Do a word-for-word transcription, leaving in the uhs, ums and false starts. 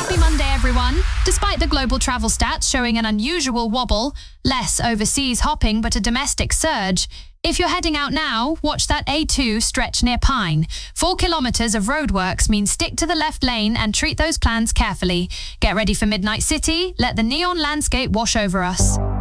Happy Monday, everyone. Despite the global travel stats showing an unusual wobble, less overseas hopping but a domestic surge, if you're heading out now, watch that A two stretch near Pine. Four kilometres of roadworks means stick to the left lane and treat those plans carefully. Get ready for Midnight City. Let the neon landscape wash over us.